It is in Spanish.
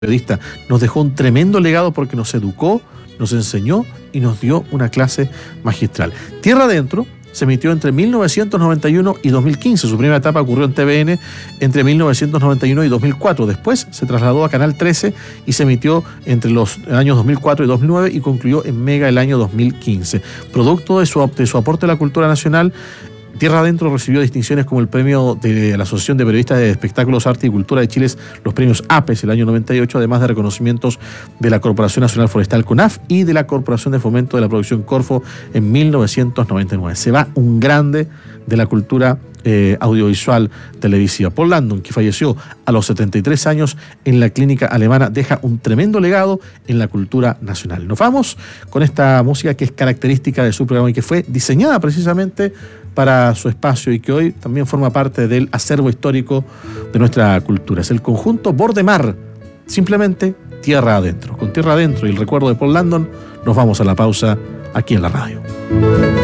periodista, nos dejó un tremendo legado porque nos educó, nos enseñó y nos dio una clase magistral. Tierra Adentro se emitió entre 1991 y 2015. Su primera etapa ocurrió en TVN entre 1991 y 2004. Después se trasladó a Canal 13 y se emitió entre los años 2004 y 2009 y concluyó en Mega el año 2015. Producto de su aporte a la cultura nacional, Tierra Adentro recibió distinciones como el premio de la Asociación de Periodistas de Espectáculos, Arte y Cultura de Chile, los premios APES el año 98, además de reconocimientos de la Corporación Nacional Forestal CONAF y de la Corporación de Fomento de la Producción Corfo en 1999. Se va un grande de la cultura audiovisual televisiva. Paul Landon, que falleció a los 73 años en la clínica alemana, deja un tremendo legado en la cultura nacional. Nos vamos con esta música que es característica de su programa y que fue diseñada precisamente para su espacio y que hoy también forma parte del acervo histórico de nuestra cultura. Es el conjunto Bordemar, simplemente Tierra Adentro. Con Tierra Adentro y el recuerdo de Paul Landon nos vamos a la pausa aquí en la radio.